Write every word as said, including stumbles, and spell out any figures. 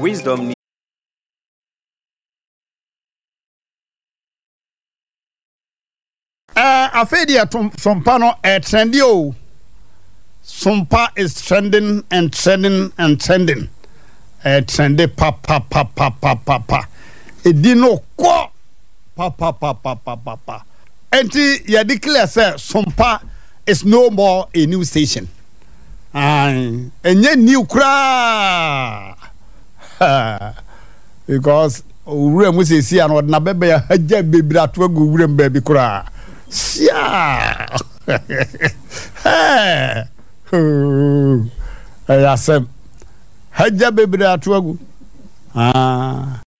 Wisdom. Uh, I feel here from Pano a trendy. Oh, Sumpa is trending and trending and trending. A trendy pa pa pa pa pa pa pa. It didn't qua pa pa pa pa pa pa pa. And you declare say Sumpa is no more a new station. And yet new cry because we must see and what na bebe ya haja baby that we go baby cry. Yeah. Hey. I said, Haja baby that we go. Ah.